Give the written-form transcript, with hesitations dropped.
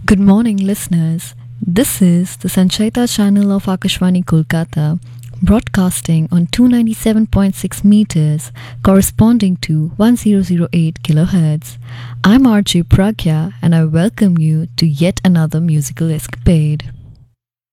Good morning, listeners. This is the Sanchaita channel of Akashvani Kolkata, broadcasting on 297.6 meters, corresponding to 1008 kilohertz. I'm RJ Pragya, and I welcome you to yet another musical escapade.